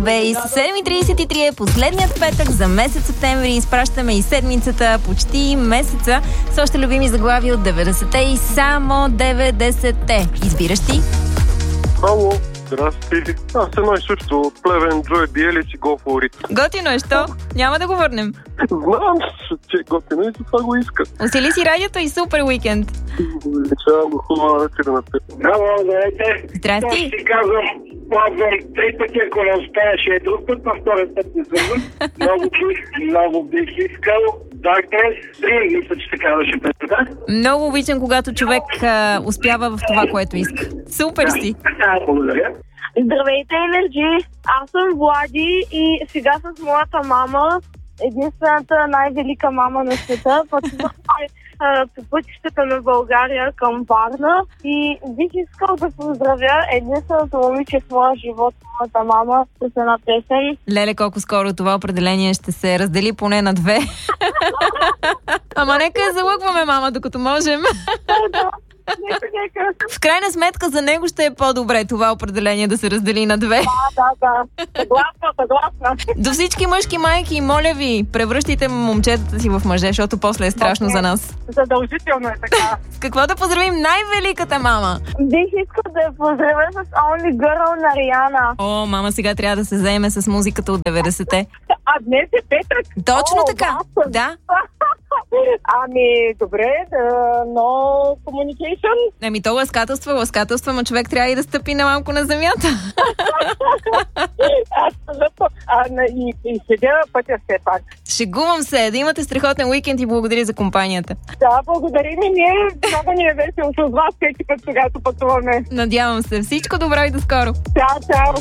Base. 7:33 е последният петък за месец септември. Изпращаме и седмицата, почти месеца, с още любими заглавия от 90-те и само 90-те. Избираш ти? Ало, здрасти. Аз едно и също от Плевен, Джой Биелич и Go for it. Готино е, що? Няма да го върнем. Знам, че е готино и за това го искат. Усили си радиото и супер уикенд. Чао, хубава вечер на теб. Браво, здравейте. Здрасти. Аз ти казвам, ползвам 3 пъти, ако не успееш и друг път, на втория път не свързвам. Много бих искал. Darkness, Dream, мисля, че така беше песента. Много обичам, когато човек успява в това, което иска. Супер си. Благодаря. Здравейте, Енерджи! Аз съм Влади и сега с моята мама, единствената най-велика мама на света, пътуваме по пътищата на България към Варна и бих искал да поздравя единственото момиче в моя живот, моята мама, с една песен. Леле, колко скоро това определение ще се раздели поне на 2. Ама нека я залъгваме, мама, докато можем. Нека. В крайна сметка за него ще е по-добре това определение да се раздели на 2. Да. Съгласна. До всички мъжки майки, моля ви, превръщайте момчетата си в мъже, защото после е страшно за нас. Задължително е така. С какво да поздравим най-великата мама? Бих искал да я поздравя с Only Girl на Риана. О, мама сега трябва да се заеме с музиката от 90-те. А днес е петък. Точно така, да. Ами, добре, но communication. Ами то ласкателства, ма човек трябва и да стъпи на малко на земята. И седя пътя все пак. Шегувам се, да имате страхотен уикенд и благодаря за компанията. Да, благодарим и ние. Много ни е весело с вас всеки път, когато пътуваме. Надявам се. Всичко добро и до скоро. Чао.